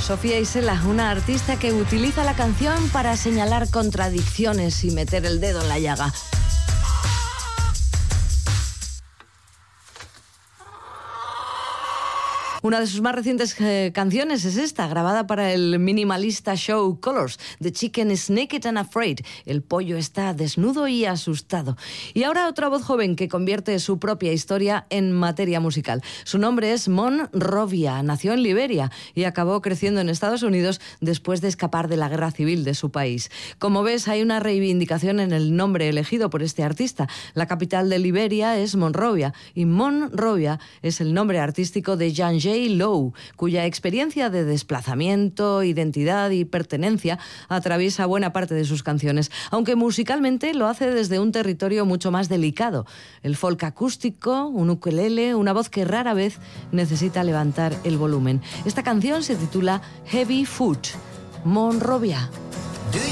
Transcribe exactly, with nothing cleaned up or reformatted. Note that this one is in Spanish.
Sofía Isela, una artista que utiliza la canción para señalar contradicciones y meter el dedo en la llaga. Una de sus más recientes eh, canciones es esta, grabada para el minimalista show Colors. The chicken is naked and afraid. El pollo está desnudo y asustado. Y ahora otra voz joven que convierte su propia historia en materia musical. Su nombre es Monrovia. Nació en Liberia y acabó creciendo en Estados Unidos después de escapar de la guerra civil de su país. Como ves, hay una reivindicación en el nombre elegido por este artista. La capital de Liberia es Monrovia y Monrovia es el nombre artístico de Jan J. Lowe, cuya experiencia de desplazamiento, identidad y pertenencia atraviesa buena parte de sus canciones, aunque musicalmente lo hace desde un territorio mucho más delicado. El folk acústico, un ukelele, una voz que rara vez necesita levantar el volumen. Esta canción se titula Heavy Foot, Monrovia.